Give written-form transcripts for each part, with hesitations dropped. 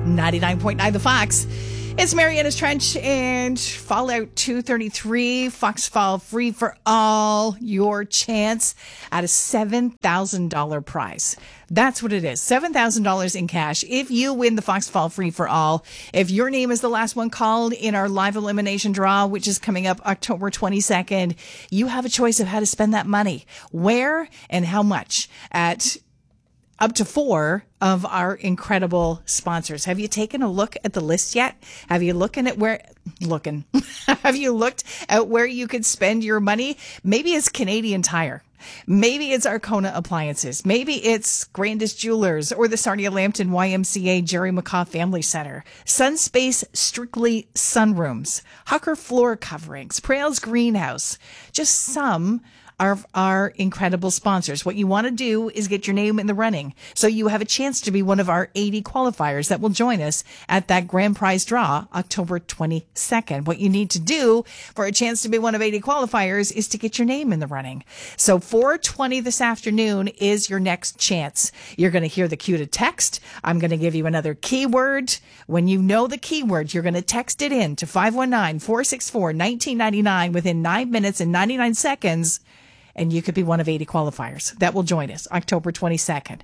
99.9 The Fox. It's Mariana's Trench and Fallout 233. Fox Fall free for all. Your chance at a $7,000 prize. That's what it is. $7,000 in cash. If you win the Fox Fall free for all, if your name is the last one called in our live elimination draw, which is coming up October 22nd, you have a choice of how to spend that money, where and how much at up to 4 of our incredible sponsors. Have you taken a look at the list yet? Have you Have you looked at where you could spend your money? Maybe it's Canadian Tire. Maybe it's Arcona Appliances. Maybe it's Grandis Jewelers or the Sarnia Lambton YMCA Jerry McCaw Family Center. Sunspace Strictly Sunrooms. Hucker Floor Coverings. Prales Greenhouse. Just some of our incredible sponsors. What you want to do is get your name in the running so you have a chance to be one of our 80 qualifiers that will join us at that grand prize draw October 22nd. What you need to do for a chance to be one of 80 qualifiers is to get your name in the running. So 4:20 this afternoon is your next chance. You're going to hear the cue to text. I'm going to give you another keyword. When you know the keyword, you're going to text it in to 519-464-1999 within 9 minutes and 99 seconds. And you could be one of 80 qualifiers that will join us October 22nd.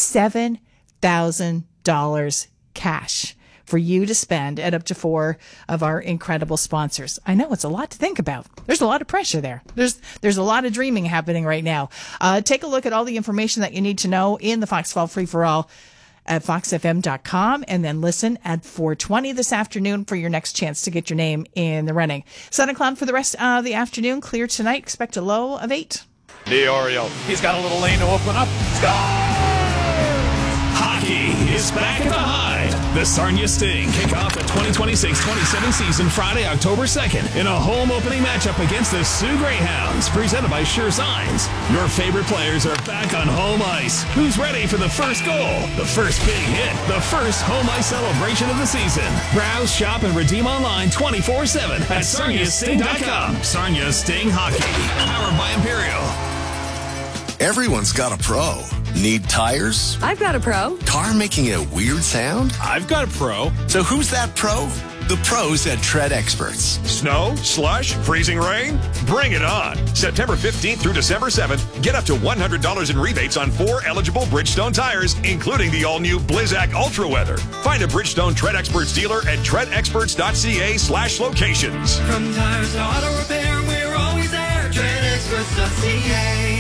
$7,000 cash for you to spend at up to 4 of our incredible sponsors. I know it's a lot to think about. There's a lot of pressure there. There's a lot of dreaming happening right now. Take a look at all the information that you need to know in the Fox Fall Free for All at foxfm.com, and then listen at 4:20 this afternoon for your next chance to get your name in the running. Sun and cloud for the rest of the afternoon. Clear tonight. Expect a low of 8. DiOrio. He's got a little lane to open up. Score! Hockey is back at the Hyde. The Sarnia Sting kick off the 2026-27 season Friday, October 2nd in a home opening matchup against the Sioux Greyhounds, presented by Sure Signs. Your favorite players are back on home ice. Who's ready for the first goal, the first big hit, the first home ice celebration of the season? Browse, shop, and redeem online 24/7 at sarniasting.com. Sarnia Sting Hockey, powered by Imperial. Everyone's got a pro. Need tires? I've got a pro. Car making a weird sound? I've got a pro. So who's that pro? The pros at Tread Experts. Snow, slush, freezing rain? Bring it on. September 15th through December 7th, get up to $100 in rebates on 4 eligible Bridgestone tires, including the all-new Blizzak Ultra Weather. Find a Bridgestone Tread Experts dealer at treadexperts.ca/locations. From tires to auto repair, we're always there. treadexperts.ca.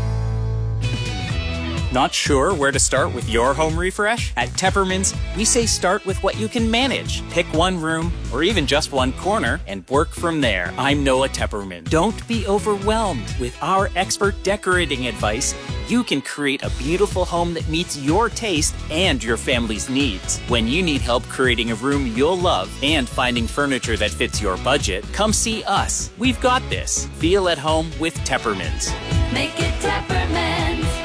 Not sure where to start with your home refresh? At Teppermans, we say start with what you can manage. Pick one room or even just one corner and work from there. I'm Noah Tepperman. Don't be overwhelmed. With our expert decorating advice, you can create a beautiful home that meets your taste and your family's needs. When you need help creating a room you'll love and finding furniture that fits your budget, come see us. We've got this. Feel at home with Teppermans. Make it Teppermans.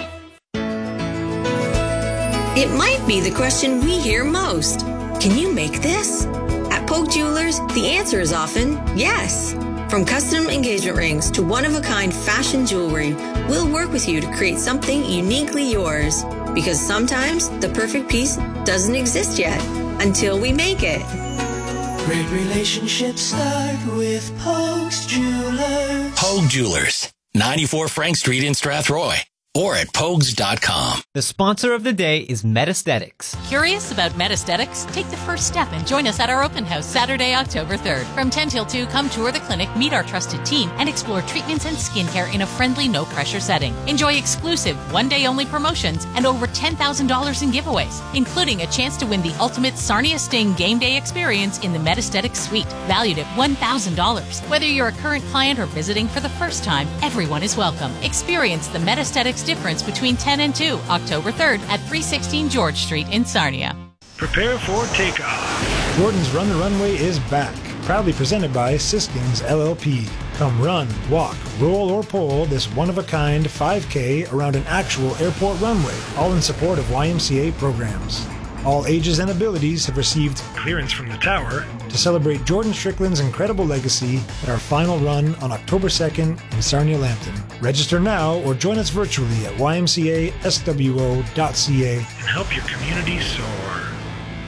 It might be the question we hear most. Can you make this? At Pogue Jewelers, the answer is often yes. From custom engagement rings to one-of-a-kind fashion jewelry, we'll work with you to create something uniquely yours. Because sometimes the perfect piece doesn't exist yet until we make it. Great relationships start with Pogue's Jewelers. Pogue Jewelers, 94 Frank Street in Strathroy, or at pogues.com. The sponsor of the day is Metaesthetics. Curious about Metaesthetics? Take the first step and join us at our open house Saturday, October 3rd. From 10 till 2, come tour the clinic, meet our trusted team, and explore treatments and skincare in a friendly, no-pressure setting. Enjoy exclusive, one-day-only promotions and over $10,000 in giveaways, including a chance to win the ultimate Sarnia Sting game day experience in the Metaesthetics suite, valued at $1,000. Whether you're a current client or visiting for the first time, everyone is welcome. Experience the Metaesthetics difference between 10 and 2, October 3rd at 316 George Street in Sarnia. Prepare for takeoff. Jordan's Run the Runway is back. Proudly presented by Siskins LLP. Come run, walk, roll, or pole this one-of-a-kind 5K around an actual airport runway, all in support of YMCA programs. All ages and abilities have received clearance from the tower to celebrate Jordan Strickland's incredible legacy at our final run on October 2nd in Sarnia Lambton. Register now or join us virtually at ymcaswo.ca and help your community soar.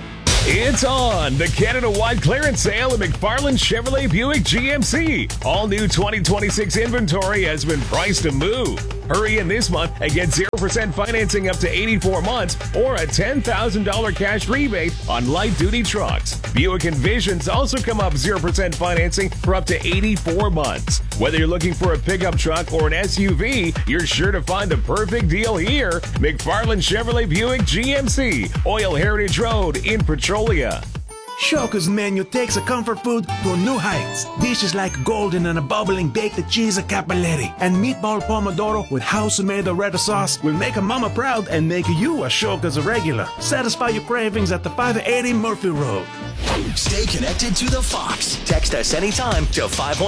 It's on! The Canada-wide clearance sale at McFarland Chevrolet Buick GMC. All new 2026 inventory has been priced to move. Hurry in this month and get 0% financing up to 84 months or a $10,000 cash rebate on light-duty trucks. Buick Envisions also come up 0% financing for up to 84 months. Whether you're looking for a pickup truck or an SUV, you're sure to find the perfect deal here. McFarland Chevrolet Buick GMC, Oil Heritage Road in Petrolia. Shoka's menu takes a comfort food to new heights. Dishes like golden and a bubbling baked cheese cappelletti and meatball pomodoro with house-made Loretta sauce will make a mama proud and make you a Shoka's regular. Satisfy your cravings at the 580 Murphy Road. Stay connected to the Fox. Text us anytime to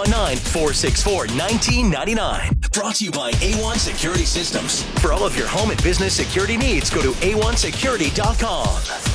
519-464-1999. Brought to you by A1 Security Systems. For all of your home and business security needs, go to a1security.com.